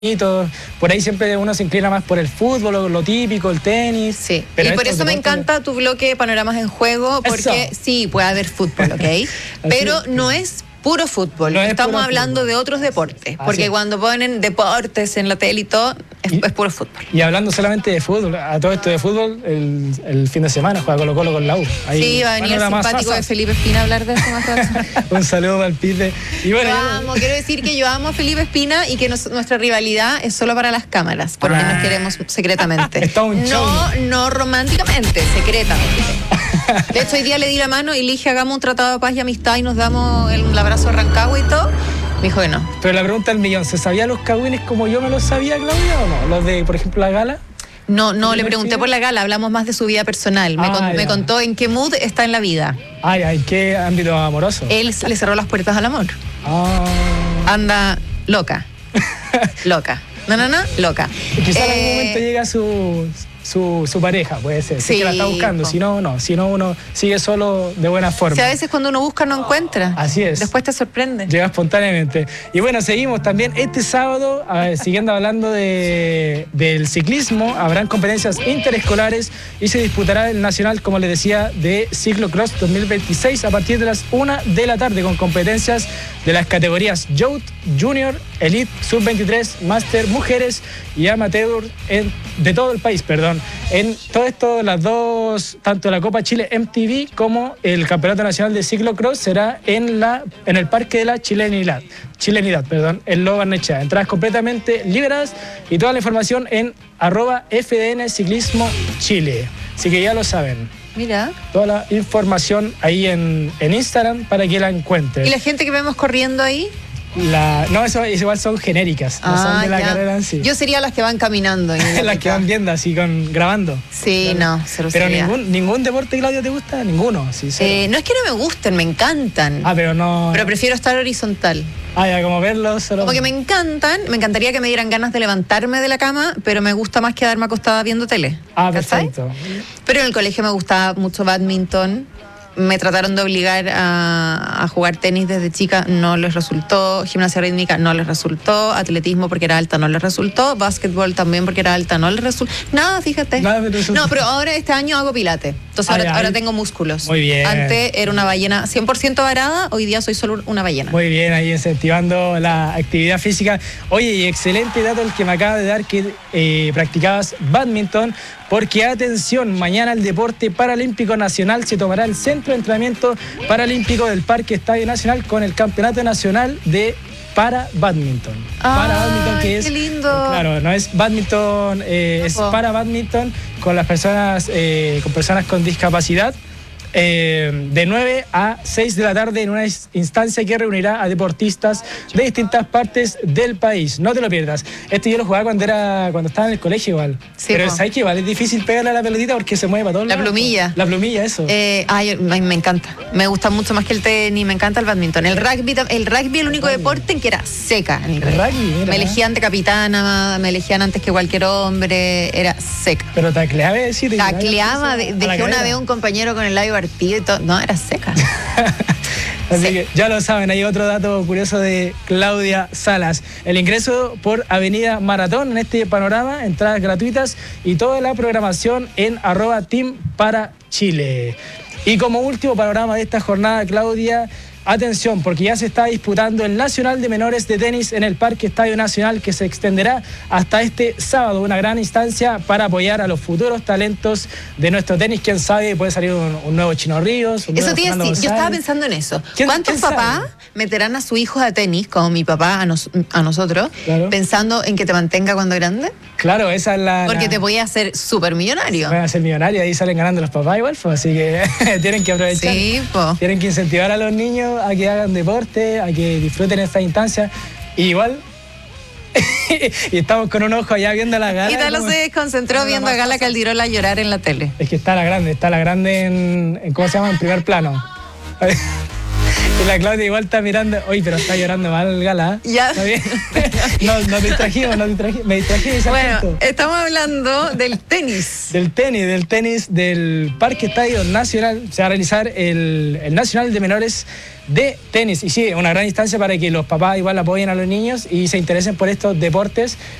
Por ahí siempre uno se inclina más por el fútbol, lo típico, el tenis. Sí, pero y por eso me encanta tu bloque Panoramas en Juego, porque sí, puede haber fútbol, ¿ok? Pero no es puro fútbol, no estamos hablando de otros deportes, porque cuando ponen deportes en la tele y todo, es puro fútbol. Y hablando solamente de fútbol, a todo esto de fútbol, el fin de semana juega Colo-Colo con la U. Ahí, sí, va a venir el simpático de Felipe Espina a hablar de eso más tarde. Un saludo para el Pite. Y bueno, quiero decir que yo amo a Felipe Espina y que nuestra rivalidad es solo para las cámaras, porque nos queremos secretamente. Está un show. No románticamente, secretamente. De hecho, hoy día le di la mano y le dije, hagamos un tratado de paz y amistad y nos damos el abrazo a Rancagua y todo. Me dijo que no. Pero la pregunta del millón, ¿se sabía los cagüines como yo me los sabía, Claudia, o no? Los de, por ejemplo, la gala. No, le pregunté por la gala, hablamos más de su vida personal. Me contó en qué mood está en la vida. ¿En qué ámbito amoroso? Él le cerró las puertas al amor. Anda loca. Loca. Loca. Quizá en algún momento llega su pareja, puede ser. Sí, que la está buscando, si no, no. Si no, uno sigue solo de buena forma. Si a veces cuando uno busca no encuentra. Así es. Después te sorprende. Llega espontáneamente. Y bueno, seguimos también este sábado, siguiendo hablando del ciclismo, habrán competencias interescolares y se disputará el nacional, como les decía, de Ciclocross 2026 a partir de las 1 de la tarde, con competencias de las categorías Youth, Junior, Elite, Sub-23, Master, Mujeres y Amateur de todo el país, En todo esto, las dos, tanto la Copa Chile MTV como el Campeonato Nacional de Ciclocross será en el Parque de la Chilenidad, en Lo Barnechea. Entradas completamente liberadas y toda la información en @FDN Ciclismo Chile. Así que ya lo saben. Mira. Toda la información ahí en Instagram para que la encuentren. ¿Y la gente que vemos corriendo ahí? No, eso igual son genéricas, no son de la carrera en sí. Yo sería las que van caminando. Las que van viendo así, grabando. Sí, claro. Pero ningún deporte, Claudia, ¿te gusta? Ninguno. Sí, no es que no me gusten, me encantan. Pero no. Pero prefiero estar horizontal. Ya, como verlos. Solo... Como que me encantaría que me dieran ganas de levantarme de la cama, pero me gusta más quedarme acostada viendo tele. Perfecto. Pero en el colegio me gustaba mucho bádminton. Me trataron de obligar a jugar tenis desde chica, no les resultó. Gimnasia rítmica no les resultó. Atletismo porque era alta no les resultó. Básquetbol también porque era alta no les resultó. Nada, fíjate. No, pero ahora este año hago pilates. Entonces ahora tengo músculos. Muy bien. Antes era una ballena 100% varada, hoy día soy solo una ballena. Muy bien, ahí incentivando la actividad física. Oye, y excelente dato el que me acaba de dar, que practicabas bádminton. Porque atención, mañana el deporte paralímpico nacional se tomará el centro de entrenamiento paralímpico del Parque Estadio Nacional con el Campeonato Nacional de para bádminton. Que es, qué lindo. Claro, no es bádminton, es para bádminton con las personas con discapacidad. De 9 a 6 de la tarde en una instancia que reunirá a deportistas de distintas partes del país. No te lo pierdas. Yo lo jugaba cuando estaba en el colegio igual. Sí, pero ¿sabes qué? Igual es difícil pegarle a la pelotita porque se mueve para todos lados. Plumilla. La plumilla, eso. Me encanta. Me gusta mucho más que el tenis, me encanta el bádminton. El rugby el único deporte en que era seca. El rugby, mira. Me elegían de capitana, me elegían antes que cualquier hombre, era seca. Pero tacleaba, decir. Tacleaba, dejé una vez un compañero con el labio partido y todo. No, era seca. Así que ya lo saben, hay otro dato curioso de Claudia Salas. El ingreso por Avenida Maratón en este panorama, entradas gratuitas y toda la programación en @team-para-chile. Y como último panorama de esta jornada, Claudia, atención, porque ya se está disputando el Nacional de Menores de Tenis en el Parque Estadio Nacional, que se extenderá hasta este sábado. Una gran instancia para apoyar a los futuros talentos de nuestro tenis. Quién sabe, puede salir un nuevo Chino Ríos. Eso te iba a decir, yo estaba pensando en eso. ¿Cuántos papás meterán a su hijo a tenis, como mi papá a nosotros, claro, pensando en que te mantenga cuando grande? Claro, esa es porque te podía hacer súper millonario. Van a ser millonarios, ahí salen ganando los papás igual, así que tienen que aprovechar. Sí, tienen que incentivar a los niños a que hagan deporte, a que disfruten esta instancia. Igual, y estamos con un ojo allá viendo la gala. Y Talo se desconcentró viendo a Gala Caldirola llorar en la tele. Es que está la grande en ¿cómo se llama? En primer plano. Y la Claudia igual está mirando, oye, pero está llorando mal, Gala. Ya. ¿Está bien? Nos distrajimos, me distrají de ese Bueno, aspecto. estamos hablando del tenis. Del tenis del Parque Estadio Nacional. Se va a realizar el Nacional de Menores de Tenis. Y sí, una gran instancia para que los papás igual apoyen a los niños y se interesen por estos deportes